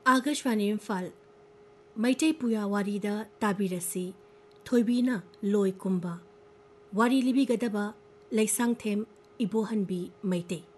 आकाशवाणी इम्फाल मैतै पुया वारीदा ताबिरसी थोइबीना लोय कुंबा वारी लिबिगदबा लैसांथेम इबोहनबी मैतै